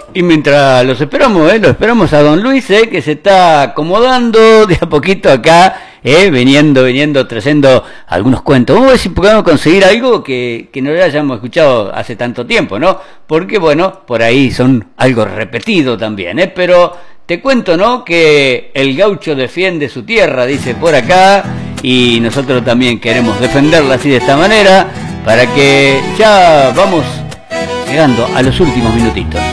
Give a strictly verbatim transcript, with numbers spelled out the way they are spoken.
Y mientras los esperamos, ¿eh? Lo esperamos a don Luis, ¿eh? Que se está acomodando de a poquito acá, ¿eh? Viniendo, viniendo, trayendo algunos cuentos. Vamos a ver si podemos conseguir algo que, que no lo hayamos escuchado hace tanto tiempo, ¿no? Porque, bueno, por ahí son algo repetido también, ¿eh? Pero te cuento, ¿no? Que el gaucho defiende su tierra, dice por acá, y nosotros también queremos defenderla así de esta manera, para que ya vamos llegando a los últimos minutitos.